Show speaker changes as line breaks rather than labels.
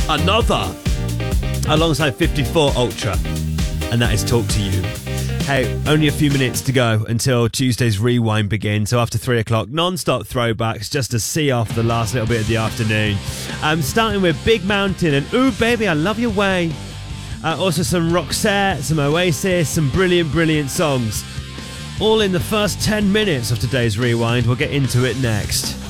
Another, alongside 54 Ultra, and that is Talk to You. Hey, only a few minutes to go until Tuesday's Rewind begins. So after 3 o'clock, non-stop throwbacks just to see off the last little bit of the afternoon. Starting with Big Mountain and Ooh Baby, I Love Your Way. Also some Roxette, some Oasis, some brilliant songs. All in the first 10 minutes of today's Rewind. We'll get into it next.